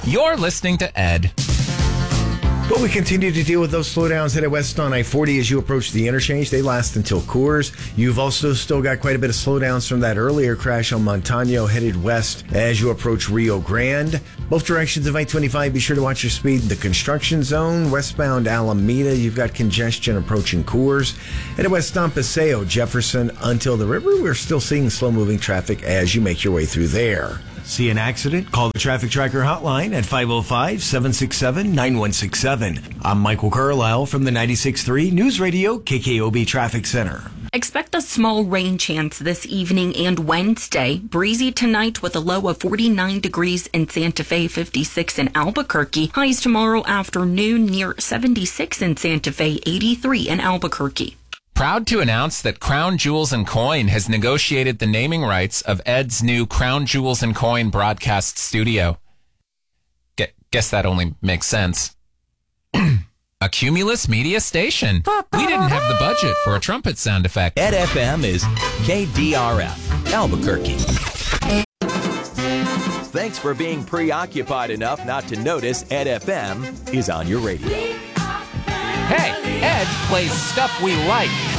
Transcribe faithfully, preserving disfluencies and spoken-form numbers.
You're listening to Ed. But we continue to deal with those slowdowns headed west on I forty as you approach the interchange. They last until Coors. You've also still got quite a bit of slowdowns from that earlier crash on Montano headed west as you approach Rio Grande. Both directions of I twenty-five, be sure to watch your speed. The construction zone, westbound Alameda, you've got congestion approaching Coors. Headed west on Paseo, Jefferson until the river. We're still seeing slow-moving traffic as you make your way through there. See an accident? Call the Traffic Tracker hotline at five oh five, seven six seven, nine one six seven. I'm Michael Carlisle from the ninety-six point three News Radio K K O B Traffic Center. Expect a small rain chance this evening and Wednesday. Breezy tonight with a low of forty-nine degrees in Santa Fe, fifty-six in Albuquerque. Highs tomorrow afternoon near seventy-six in Santa Fe, eighty-three in Albuquerque. Proud to announce that Crown Jewels and Coin has negotiated the naming rights of Ed's new Crown Jewels and Coin broadcast studio. Gu- guess that only makes sense. A Cumulus Media Station. We didn't have the budget for a trumpet sound effect. Ed F M is K D R F, Albuquerque. Thanks for being preoccupied enough not to notice Ed F M is on your radio. Hey, Ed plays stuff we like.